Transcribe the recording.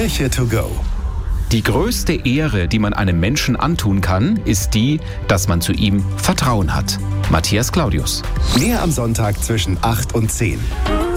Kirche to go. Die größte Ehre, die man einem Menschen antun kann, ist die, dass man zu ihm Vertrauen hat. Matthias Claudius. Mehr am Sonntag zwischen 8 und 10.